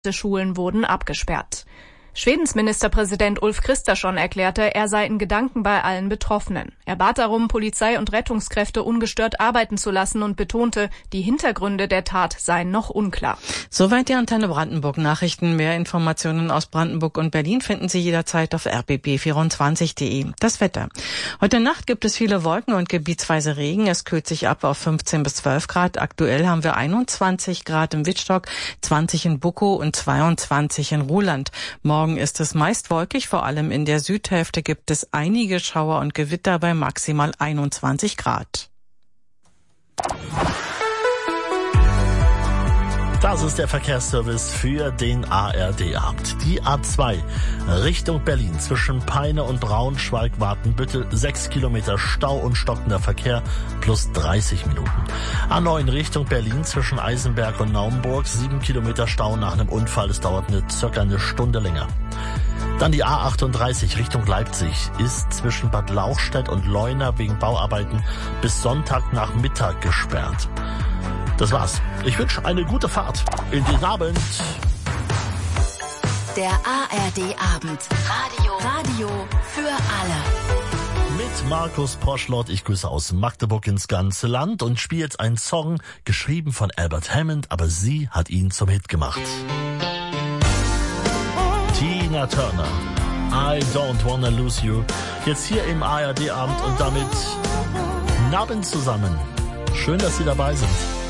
Schulen wurden abgesperrt. Schwedens Ministerpräsident Ulf Kristersson erklärte, er sei in Gedanken bei allen Betroffenen. Er bat darum, Polizei und Rettungskräfte ungestört arbeiten zu lassen und betonte, die Hintergründe der Tat seien noch unklar. Soweit die Antenne Brandenburg Nachrichten. Mehr Informationen aus Brandenburg und Berlin finden Sie jederzeit auf rbb24.de. Das Wetter. Heute Nacht gibt es viele Wolken und gebietsweise Regen. Es kühlt sich ab auf 15 bis 12 Grad. Aktuell haben wir 21 Grad im Wittstock, 20 in Buckow und 22 in Ruhland. Morgen ist es meist wolkig, vor allem in der Südhälfte gibt es einige Schauer und Gewitter bei maximal 21 Grad. Das ist der Verkehrsservice für den ARD-Abend. Die A2 Richtung Berlin zwischen Peine und Braunschweig-Watenbüttel 6 Kilometer Stau und stockender Verkehr plus 30 Minuten. A9 Richtung Berlin zwischen Eisenberg und Naumburg 7 Kilometer Stau nach einem Unfall. Es dauert circa eine Stunde länger. Dann die A38 Richtung Leipzig ist zwischen Bad Lauchstädt und Leuna wegen Bauarbeiten bis Sonntagnachmittag gesperrt. Das war's. Ich wünsche eine gute Fahrt in den Abend. Der ARD-Abend. Radio für alle. Mit Markus Poschlott. Ich grüße aus Magdeburg ins ganze Land und spiele jetzt einen Song, geschrieben von Albert Hammond, aber sie hat ihn zum Hit gemacht. Tina Turner. I don't wanna lose you. Jetzt hier im ARD-Abend und damit Abend zusammen. Schön, dass Sie dabei sind.